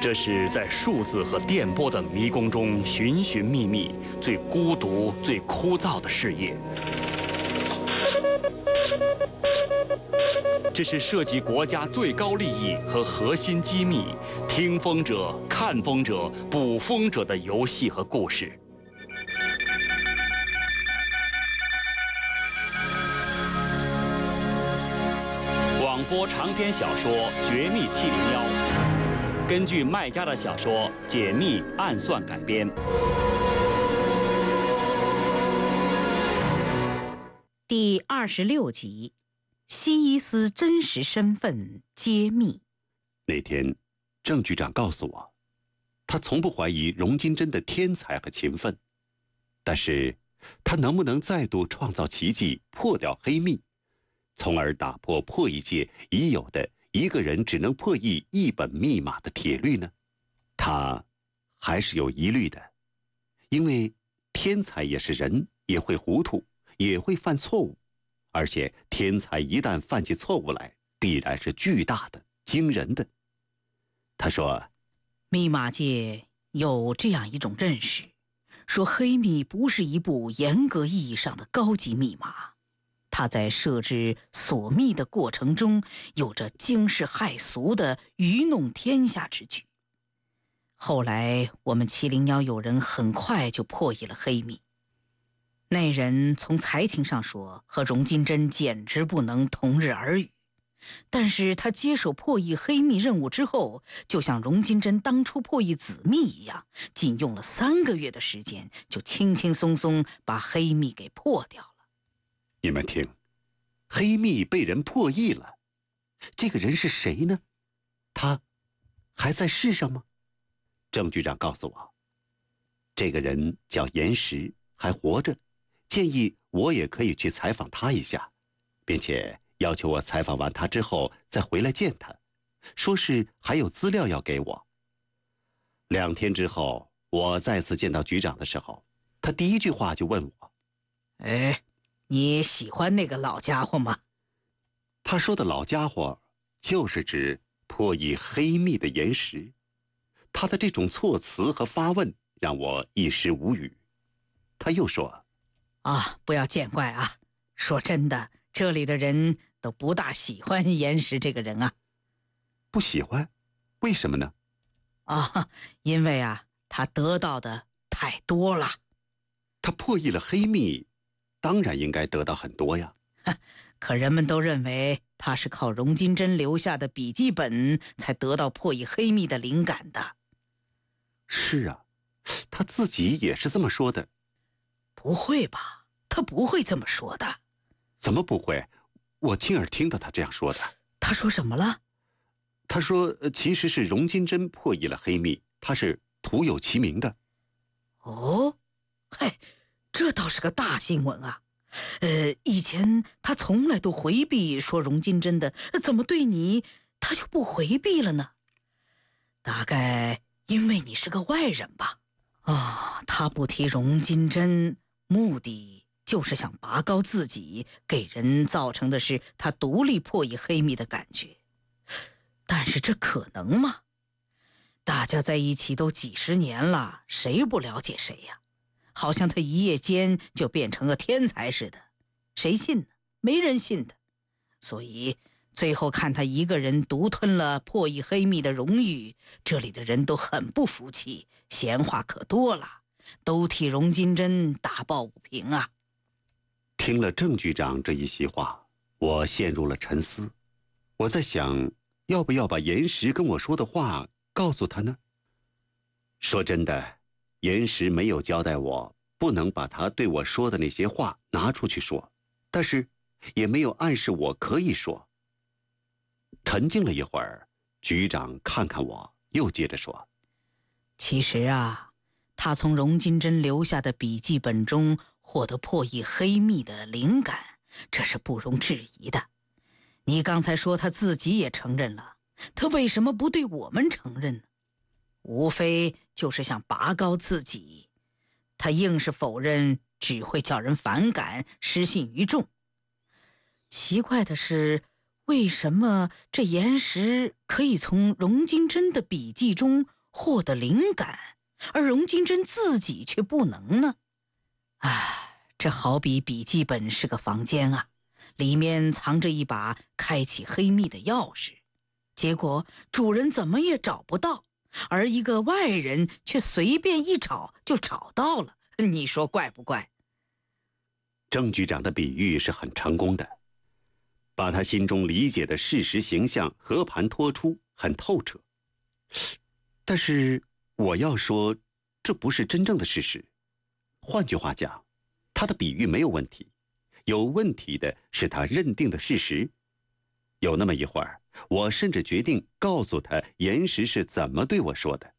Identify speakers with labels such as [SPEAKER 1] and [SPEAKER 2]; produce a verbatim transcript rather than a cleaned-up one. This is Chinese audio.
[SPEAKER 1] 这是在数字和电波的迷宫中寻寻觅觅、最孤独、最枯燥的事业。这是涉及国家最高利益和核心机密、听风者、看风者、捕风者的游戏和故事。广播长篇小说《绝密七零幺》，根据麦家的小说《解密暗算》改编。
[SPEAKER 2] 第二十六集，西伊斯真实身份揭秘。
[SPEAKER 3] 那天，郑局长告诉我，他从不怀疑荣金珍的天才和勤奋，但是，他能不能再度创造奇迹，破掉黑密，从而打破破译界已有的一个人只能破译一本密码的铁律呢？他还是有疑虑的，因为天才也是人，也会糊涂，也会犯错误，而且天才一旦犯起错误来，必然是巨大的、惊人的。他说，
[SPEAKER 2] 密码界有这样一种认识，说黑密不是一部严格意义上的高级密码，它在设置锁密的过程中有着惊世骇俗的愚弄天下之举。后来我们七零幺友人很快就破译了黑密，那人从才情上说和荣金珍简直不能同日而语，但是他接手破译黑密任务之后，就像荣金珍当初破译紫密一样，仅用了三个月的时间，就轻轻松松把黑密给破掉了。
[SPEAKER 3] 你们听，黑密被人破译了，这个人是谁呢？他还在世上吗？郑局长告诉我，这个人叫严石，还活着，建议我也可以去采访他一下，并且要求我采访完他之后再回来见他，说是还有资料要给我。两天之后，我再次见到局长的时候，他第一句话就问我：
[SPEAKER 2] 哎，你喜欢那个老家伙吗？
[SPEAKER 3] 他说的老家伙就是指破译黑密的岩石。他的这种措辞和发问让我一时无语。他又说：
[SPEAKER 2] 啊，不要见怪啊，说真的，这里的人都不大喜欢岩石这个人啊。
[SPEAKER 3] 不喜欢？为什么呢？
[SPEAKER 2] 啊，因为啊，他得到的太多了。
[SPEAKER 3] 他破译了黑密，当然应该得到很多呀。
[SPEAKER 2] 可人们都认为他是靠荣金珍留下的笔记本才得到破译黑密的灵感的。
[SPEAKER 3] 是啊，他自己也是这么说的。
[SPEAKER 2] 不会吧？他不会这么说的。
[SPEAKER 3] 怎么不会？我亲耳听到他这样说的。
[SPEAKER 2] 他说什么了？
[SPEAKER 3] 他说，其实是荣金珍破译了黑密，他是徒有其名的。
[SPEAKER 2] 哦，嘿，这倒是个大新闻啊。呃，以前他从来都回避说荣金珍的，怎么对你他就不回避了呢？大概因为你是个外人吧。啊、哦，他不提荣金珍，目的就是想拔高自己，给人造成的是他独立破译黑密的感觉。但是这可能吗？大家在一起都几十年了，谁不了解谁呀？好像他一夜间就变成个天才似的，谁信呢？没人信的。所以最后看他一个人独吞了破译黑密的荣誉，这里的人都很不服气，闲话可多了，都替荣金珍打抱不平啊。
[SPEAKER 3] 听了郑局长这一席话，我陷入了沉思。我在想，要不要把岩石跟我说的话告诉他呢？说真的，岩石没有交代我不能把他对我说的那些话拿出去说，但是也没有暗示我可以说。沉静了一会儿，局长看看我，又接着说：
[SPEAKER 2] 其实啊，他从荣金珍留下的笔记本中获得破译黑密的灵感，这是不容置疑的。你刚才说他自己也承认了，他为什么不对我们承认呢？无非就是想拔高自己，他硬是否认，只会叫人反感，失信于众。奇怪的是， 为什么这岩石可以从荣金珍的笔记中获得灵感，而荣金珍自己却不能呢？唉，这好比笔记本是个房间啊，里面藏着一把开启黑密的钥匙，结果主人怎么也找不到，而一个外人却随便一找就找到了，你说怪不怪？
[SPEAKER 3] 郑局长的比喻是很成功的，把他心中理解的事实形象和盘托出，很透彻。但是我要说，这不是真正的事实。换句话讲，他的比喻没有问题，有问题的是他认定的事实。有那么一会儿，我甚至决定告诉他岩石是怎么对我说的。